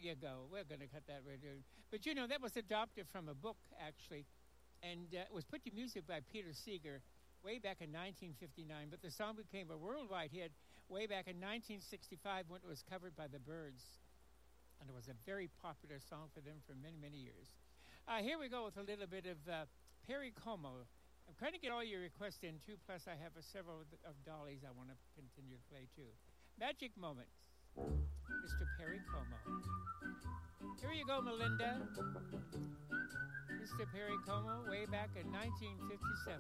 you go. We're going to cut that right there. But you know, that was adopted from a book, actually, and it was put to music by Peter Seeger way back in 1959. But the song became a worldwide hit way back in 1965 when it was covered by the Byrds. And it was a very popular song for them for many, many years. Here we go with a little bit of Perry Como. I'm trying to get all your requests in, too, plus I have several of Dolly's I want to continue to play, too. Magic Moments, Mr. Perry Como. Here you go, Melinda. Mr. Perry Como, way back in 1957.